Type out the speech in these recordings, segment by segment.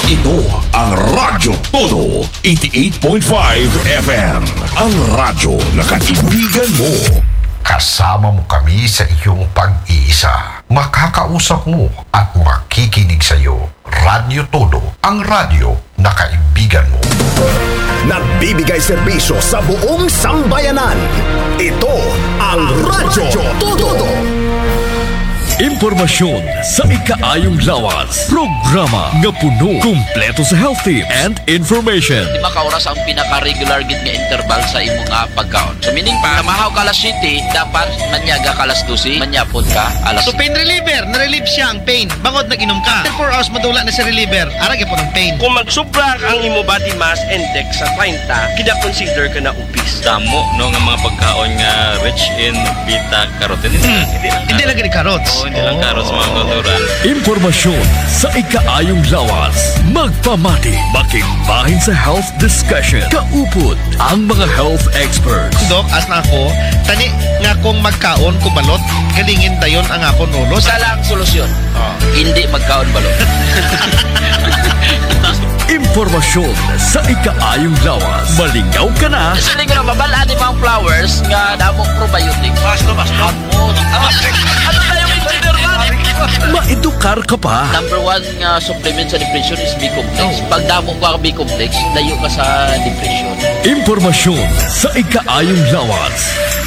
Ito ang Radyo Todo 88.5 FM. Ang radyo na kaibigan mo. Kasama mo kami sa iyong pag-iisa. Makakausap mo at makikinig sa iyo. Radyo Todo, ang radyo na kaibigan mo. Nagbibigay serbisyo sa buong sambayanan. Ito ang Radyo Todo. Impormasyon sa ikaayong lawas. Programa nga puno, kumpleto sa health tips and information. 5 ka oras ang pinaka-regular gid nga interval sa imong pagkaon. So meaning pa, namahaw ka alas 7, dapat manyaga ka alas 12, manyapon ka alas 7. So pain reliever, na-relieve siya ang pain. Bangod nag-inom ka. 4 hours madula na si reliever. Arag po ng pain. Kung magsubra ang imo body mass index sa 30, kina-consider ka na obese. Damo no nga mga pagkaon nga rich in beta carotene. Hindi lang gani carrots. Hindi lang carrots mga kultural. Impormasyon sa ikaayong lawas. Magpamati, makimbahin sa health discussion. Kaupod ang mga health experts. Dok, as na ako, tani nga kung magkaon ko balot, galingin dayon ang akon ulo. Sa lang solusyon. Hindi magkaon balot. Impormasyon sa ikaayong lawas. Malingaw ka na. Sa linggo na mabalaan ni mga flowers nga damong probiotic. Basto. Ano tayo consider ba? Maedukar ka pa. Number 1 nga supplement sa depression is B-complex. Pag damo ka B-complex, layo ka sa depression. Impormasyon sa ikaayong lawas.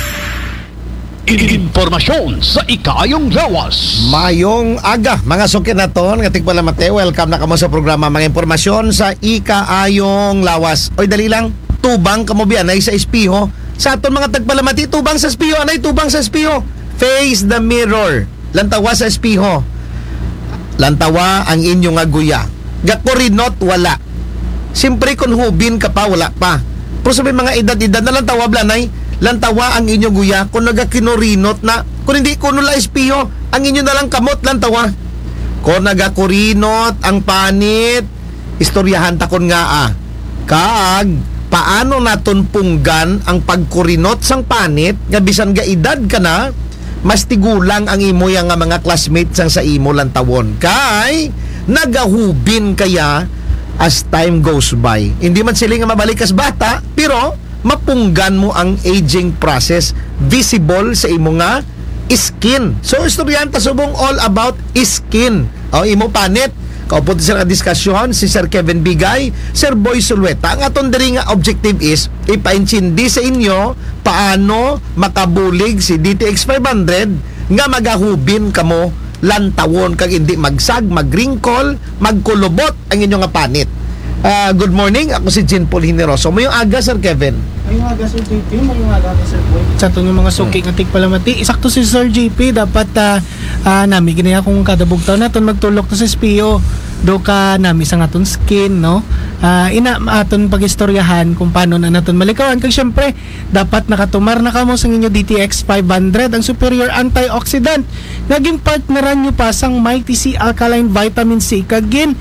Impormasyon sa ikaayong lawas. Mayong aga, mga sukinaton, nga tigpala mate, welcome na kamo sa programa mga impormasyon sa ikaayong lawas. Oy, dali lang, tubang kamo bianay sa espiho. Sa aton mga tagpalamati, tubang sa espiho, anay tubang sa espiho. Face the mirror. Lantawa sa espiho. Lantawa ang inyong aguya. Gakorinot, wala. Simpre kung hubin ka pa, wala pa. Pero sabi mga edad-edad na lantawa blanay, lantawa ang inyong guya kung nagakinorinot na kung hindi ko nula espiho ang inyo na lang kamot lantawa kung nagakurinot ang panit istoryahan takon nga kaag paano naton punggan ang pagkurinot sang panit nga bisan ga edad ka na mas tigulang ang imo yang nga mga classmates sang sa imo lantawon kay nagahubin kaya as time goes by hindi man sila nga mabalik as bata pero mapunggan mo ang aging process visible sa imo nga skin. So istoryan ta subong all about skin. O imo panit. Kaupod sa diskusyon si Sir Kevin Bigay, Sir Boy Sulweta. Ang aton diri nga objective is ipaintindi sa inyo paano makabulig si DTX 500 nga magahubin kamo lantawon kag hindi magsag, magringkol, magkulubot ang inyo nga panit. Good morning, ako si Jean Paul Hineroso. Mayong aga, Sir Kevin. Mayong aga, Sir JP. Mayong aga, Sir Boy. Sa itong yung mga suki ng tigpalamati. Isakto si Sir JP. Dapat nami, ginaya kung kada bugtaw natin magtulok to sa espiyo. Do ka nami sa aton skin, no? Ina aton pagistoryahan kung paano na naton malikawan. Kag syempre, dapat nakatumar na kamo sa inyo DTX 500, ang superior antioxidant. Naging partneran nyo pa sang Mighty C Alkaline Vitamin C. Kagin,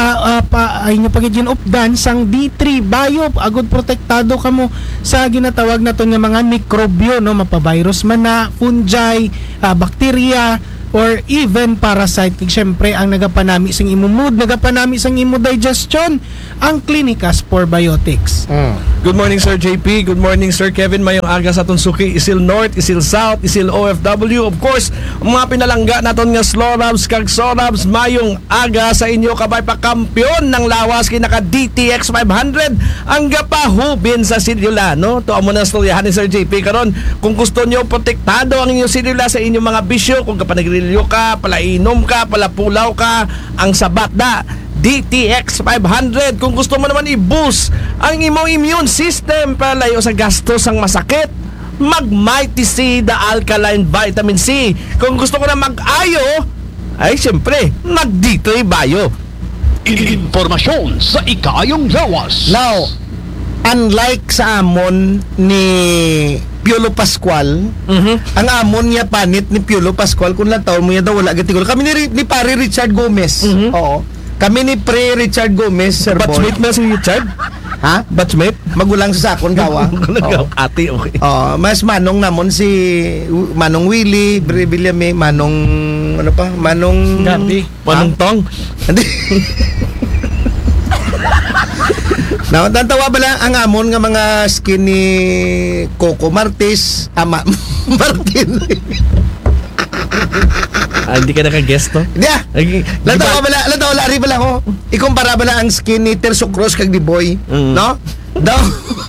ay nyo pagiging updan sang D3 Bio. Agod protektado kamo sa ginatawag naton nga mga mikrobyo, no? Mapavirus man na, fungi, bakterya, or even parasite. Siyempre ang nagapanami sang imo mood, nagapanami sang imo digestion, ang Clinicas Probiotics. Good morning, Sir JP. Good morning, Sir Kevin. Mayong aga sa itong suki. Isil North, Isil South, Isil OFW. Of course, mga pinalangga naton nga Slorabs, kag Sorabs. Mayong aga sa inyo kabay pa kampiyon ng lawas kinaka DTX 500 ang gapahubin sa silula, no? To amo na storyahan ni Sir JP karon. Kung gusto niyo protektado ang inyong silula sa inyong mga bisyo, kung kapanagrilyo ka, palainom ka, palapulaw ka, ang sabat da DTX 500. Kung gusto mo naman i-boost ang imong immune system para layo sa gastos ang masakit, mag Mighty C the Alkaline Vitamin C. Kung gusto ko na mag-ayo, ay siyempre mag D3 Bio. Impormasyon sa ikaayong lawas. Now, unlike sa amon ni Piolo Pascual, ang amon niya panit ni Piolo Pascual kung lang taon mo niya daw wala gatigol. Kami ni pare Richard Gomez. Oo. Kami ni Pre Richard Gomez, Sir Boy. Batchmate na si Richard? Ha? Batchmate? Magulang sa sakon gawa. Ate, okay. Mas manong namon si Manong Willie, Brevillame, Manong ano pa? Manong Gabi. Manong Tong. Nantawa ba lang ang amon nga mga skin ni Coco Martis, ama Martin. Hindi ka naka-guest, no? Hindi. Lantawa lari ba lang, oh. Ikumpara ba lang ang skin ni Terso Cruz kag ni Boy, no? Daw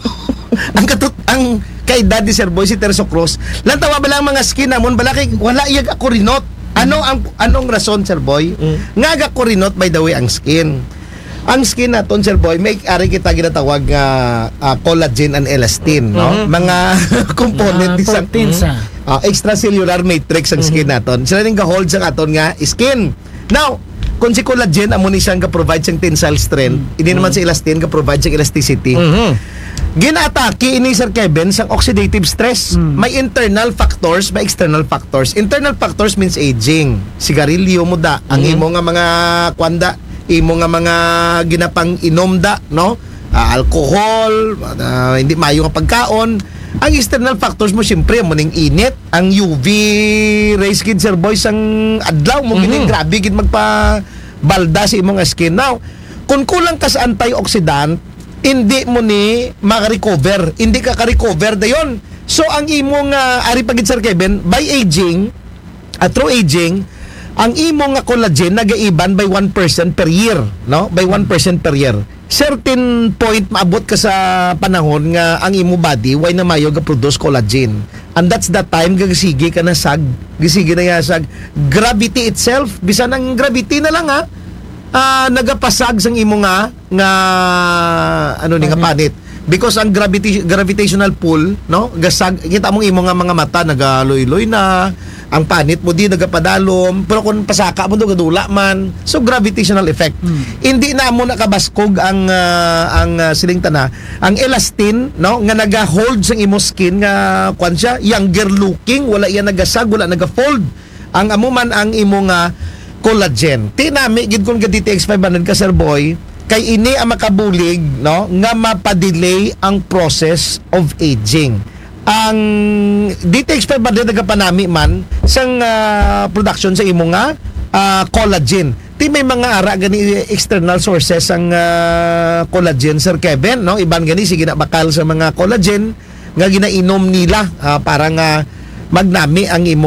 ang kay Daddy Sir Boy si Terso Cruz. Lantawa ba lang mga skin namon bala kay wala iyag ako rinot. Anong rason, Sir Boy? Nga ako rinot by the way ang skin. Ang skin naton, Sir Boy, may ari kita ginatawag nga collagen and elastin, no? Mga component sa extracellular matrix ang skin naton. Sila ning ga-hold sa aton nga skin. Now, kung si collagen amo ni siyang ga-provide siyang tensile strength, hindi naman si elastin ga-provide siyang elasticity. Ginatake ini Sir Kevin sang oxidative stress. May internal factors, may external factors. Internal factors means aging. Sigarilyo mo da, ang imo nga mga kwanda, imo nga mga ginapang inom da, no? Alcohol, hindi mayo nga pagkaon. Ang external factors mo siyempre mo ning init, ang UV rays gid Sir Boy sang adlaw mo gining grabe gid magpa balda sa imong skin. Now, kung kulang ka sa antioxidant, hindi mo ni maka-recover. Hindi ka ka-recover dayon. So, ang imong ari pagid Sir Kevin, by aging, through aging, ang imong collagen nagaiban by 1% per year, no? By 1% per year. Certain point maabot ka sa panahon nga ang imo body way na mayo ga produce collagen. And that's the time gagisigi ka na sag. Gisigi na sag. Gravity itself, bisan ang gravity na lang nagapasag sang imo nga panit. Because ang gravitational pull, no? Gasag kita mong imo nga mga mata nagaloy-loy na, ang panit mo di nagapadalom, pero kung pasaka mo do gadula man. So gravitational effect. Hindi na mo nakabaskog ang siling tana, ang elastin, no? Nga naga-hold sang imo skin nga kwan siya, younger looking, wala iya nagasag, wala naga-fold. Ang amo man ang imo nga collagen. Tinami gid kun DTX500 ka Sir Boy, kay ini ang makabulig, no, nga mapadelay ang process of aging. Ang DTX500 nagapanami man sang production sa imo nga collagen. Ti may mga ara gani external sources ang collagen Sir Kevin, no? Iban gani sige na bakal sa mga collagen nga ginainom nila para nga magnami ang imo